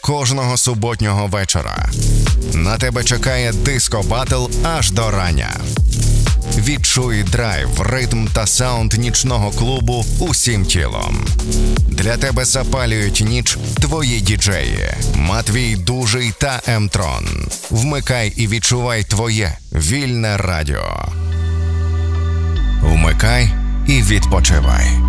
кожного суботнього вечора. На тебе чекає диско-батл аж до рання. Відчуй драйв, ритм та саунд нічного клубу усім тілом. Для тебе запалюють ніч твої діджеї Матвій Дужий та М-Трон. Вмикай і відчувай твоє вільне радіо. Вмикай і відпочивай.